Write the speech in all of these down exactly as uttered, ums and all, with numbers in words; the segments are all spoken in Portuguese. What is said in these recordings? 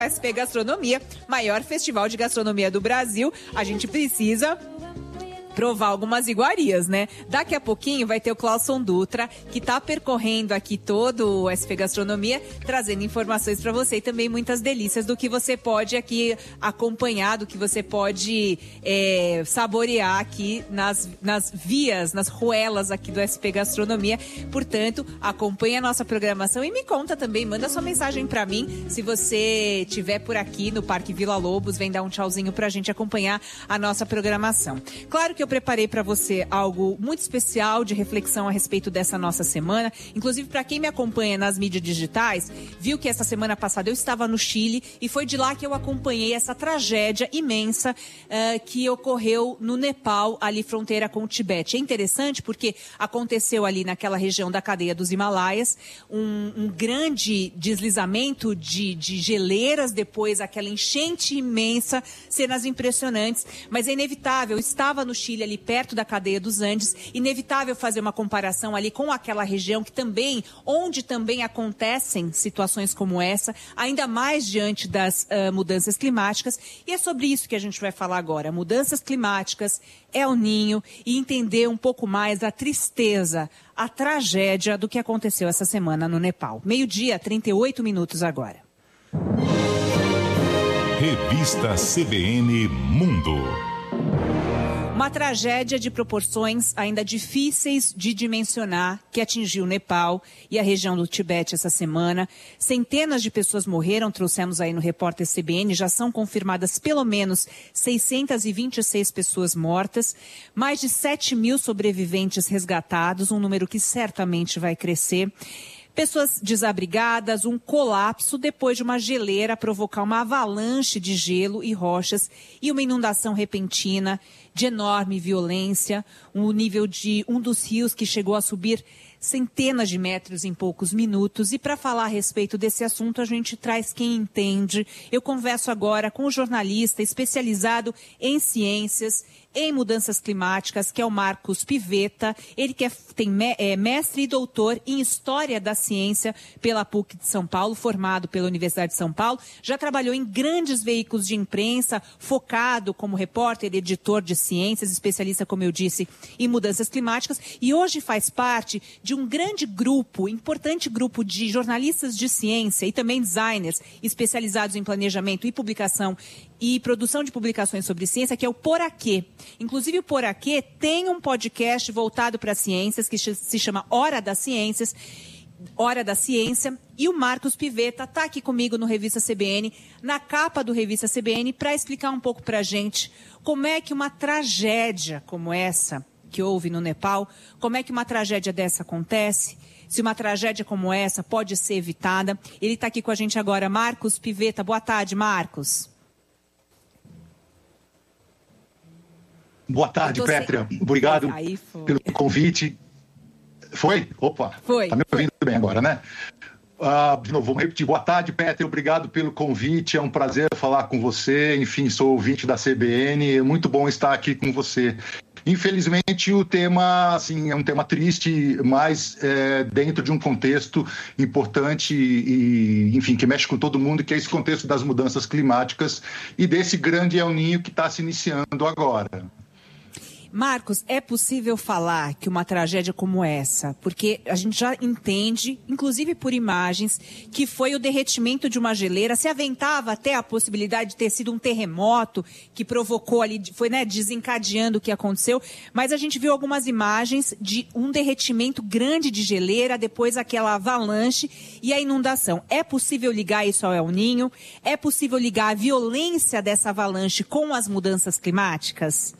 S P Gastronomia, maior festival de gastronomia do Brasil. A gente precisa provar algumas iguarias, né? Daqui a pouquinho vai ter o Clauson Dutra, que está percorrendo aqui todo o S P Gastronomia, trazendo informações para você e também muitas delícias do que você pode aqui acompanhar, do que você pode é, saborear aqui nas, nas vias, nas ruelas aqui do S P Gastronomia. Portanto, acompanhe a nossa programação e me conta também, manda sua mensagem para mim, se você estiver por aqui no Parque Vila Lobos, vem dar um tchauzinho pra gente acompanhar a nossa programação. Claro que eu preparei para você algo muito especial de reflexão a respeito dessa nossa semana. Inclusive, para quem me acompanha nas mídias digitais, viu que essa semana passada eu estava no Chile e foi de lá que eu acompanhei essa tragédia imensa uh, que ocorreu no Nepal, ali fronteira com o Tibete. É interessante porque aconteceu ali naquela região da cadeia dos Himalaias um, um grande deslizamento de, de geleiras, depois aquela enchente imensa, cenas impressionantes, mas é inevitável, eu estava no Chile ali perto da cadeia dos Andes, inevitável fazer uma comparação ali com aquela região que também, onde também acontecem situações como essa, ainda mais diante das uh, mudanças climáticas, e é sobre isso que a gente vai falar agora, mudanças climáticas, El Niño, e entender um pouco mais da tristeza, a tragédia do que aconteceu essa semana no Nepal. Meio-dia, trinta e oito minutos agora. Revista C B N Mundo. Uma tragédia de proporções ainda difíceis de dimensionar que atingiu o Nepal e a região do Tibete essa semana. Centenas de pessoas morreram, trouxemos aí no repórter C B N, já são confirmadas pelo menos seiscentas e vinte e seis pessoas mortas, mais de sete mil sobreviventes resgatados, um número que certamente vai crescer. Pessoas desabrigadas, um colapso depois de uma geleira provocar uma avalanche de gelo e rochas e uma inundação repentina de enorme violência, um nível de um dos rios que chegou a subir centenas de metros em poucos minutos. E para falar a respeito desse assunto, a gente traz quem entende. Eu converso agora com o jornalista especializado em ciências, em mudanças climáticas, que é o Marcos Pivetta. Ele que é, tem é, mestre e doutor em História da Ciência pela P U C de São Paulo, formado pela Universidade de São Paulo. Já trabalhou em grandes veículos de imprensa, focado como repórter, editor de ciências, especialista, como eu disse, em mudanças climáticas. E hoje faz parte de um grande grupo, importante grupo de jornalistas de ciência e também designers especializados em planejamento e publicação e produção de publicações sobre ciência, que é o Poraquê. Inclusive, o Poraquê tem um podcast voltado para ciências, que se chama Hora das Ciências, Hora da Ciência, e o Marcos Pivetta está aqui comigo no Revista C B N, na capa do Revista C B N, para explicar um pouco para a gente como é que uma tragédia como essa que houve no Nepal, como é que uma tragédia dessa acontece, se uma tragédia como essa pode ser evitada. Ele está aqui com a gente agora, Marcos Pivetta. Boa tarde, Marcos. Boa tarde, Pétria. Sem... Obrigado pelo convite. Foi? Opa, foi. Tá me ouvindo bem agora, né? Uh, de novo, vamos repetir. Boa tarde, Pétria. Obrigado pelo convite. É um prazer falar com você. Enfim, sou ouvinte da C B N. É muito bom estar aqui com você. Infelizmente, o tema assim, é um tema triste, mas é, dentro de um contexto importante e, enfim, que mexe com todo mundo, que é esse contexto das mudanças climáticas e desse grande El Niño que está se iniciando agora. Marcos, é possível falar que uma tragédia como essa, porque a gente já entende, inclusive por imagens, que foi o derretimento de uma geleira, se aventava até a possibilidade de ter sido um terremoto que provocou ali, foi, né, desencadeando o que aconteceu, mas a gente viu algumas imagens de um derretimento grande de geleira, depois aquela avalanche e a inundação. É possível ligar isso ao El Niño? É possível ligar a violência dessa avalanche com as mudanças climáticas?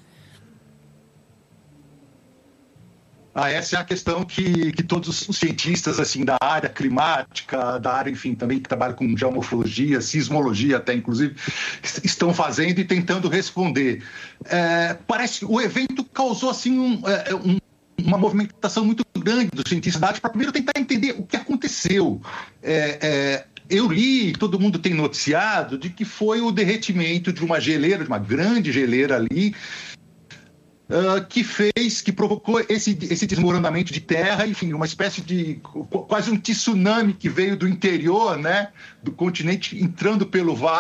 Ah, essa é a questão que, que todos os cientistas assim, da área climática, da área, enfim, também que trabalham com geomorfologia, sismologia até, inclusive, estão fazendo e tentando responder. É, parece que o evento causou, assim, um, é, um, uma movimentação muito grande dos cientistas da área para primeiro tentar entender o que aconteceu. É, é, eu li, todo mundo tem noticiado, de que foi o derretimento de uma geleira, de uma grande geleira ali, uh, que fez, que provocou esse, esse desmoronamento de terra, enfim, uma espécie de quase um tsunami que veio do interior, né, do continente, entrando pelo vale.